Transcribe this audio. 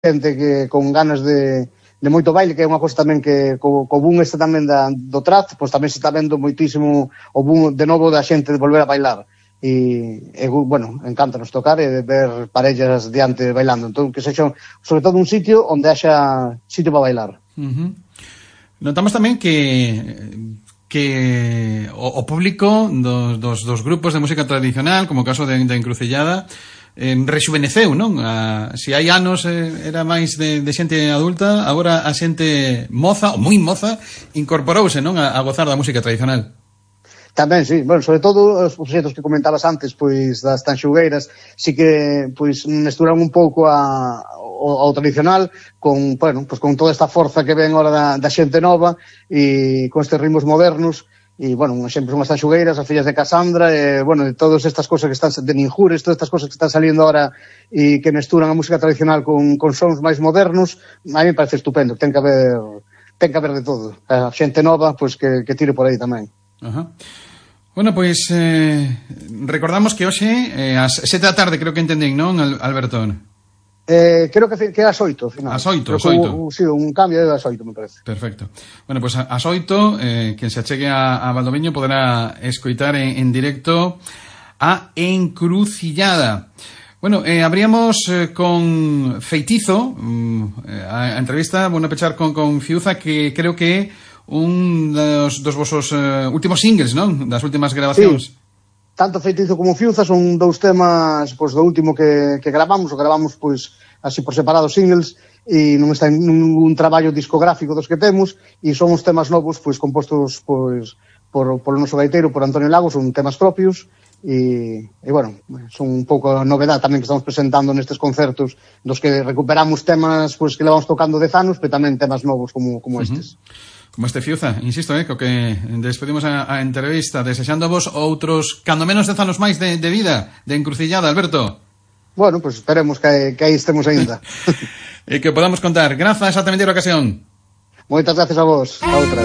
xente que con ganas de moito baile, que é unha cosa tamén que co boom este tamén do trap, pois tamén se está vendo moitísimo o boom de novo da xente de volver a bailar. E bueno, encántanos tocar e ver parellas diante bailando, entón que sexa sobre todo un sitio onde haxa sitio para bailar. Notamos tamén que o público dos grupos de música tradicional, como o caso de Encrucillada, rexuveneceu, non? Se hai anos era máis de xente adulta, agora a xente moza, ou moi moza, incorporouse, non? A gozar da música tradicional. Tamén, sí, bueno, sobre todo os proxectos que comentabas antes, pois das tanxugueiras, sí que pois mesturan un pouco ao tradicional con, bueno, pois con toda esta forza que ven ahora da xente nova e con estes ritmos modernos. E, bueno, un exemplo son as tanxugueiras, as fillas de Casandra, e, bueno, de todas estas cosas que están, de Ninjures, todas estas cosas que están saliendo ahora e que mesturan a música tradicional con sons máis modernos, a mí me parece estupendo, ten que haber de todo. A xente nova, pois que tire por aí tamén. Ajá. Bueno, pois recordamos que hoxe ás 7 da tarde, creo que entendín, non, Alberto? Creo que é ás 8, ao final. Ás 8, ás 8. Sí, un cambio é ás 8, me parece. Perfecto. Bueno, pois ás 8, quen se achegue a Valdoviño poderá escoitar en directo a Encrucillada. Bueno, abríamos con Feitizo, a entrevista, bueno, pechar con Fiuza, que creo que un dos vosos últimos singles, non? Das últimas grabacións. Sí. Tanto Feitizo como Fiuza son dous temas, pois, do último que gravamos, pois, así por separado singles, e non está en ningún traballo discográfico dos que temos, e son os temas novos, pois, compostos, pois, por o noso gaiteiro, por Antonio Lagos, son temas propios, e bueno, son un pouco a novedade tamén que estamos presentando nestes concertos, dos que recuperamos temas, pois, que levamos tocando 10 anos, pero tamén temas novos como estes. Como este Fiuza, insisto, co que despedimos a entrevista, desexándovos outros, cando menos 10 anos máis de vida, de Encrucillada, Alberto. Bueno, pues esperemos que aí estemos ainda. E que podamos contar. Grazas a tamén a ocasión. Moitas gracias a vos. A outra.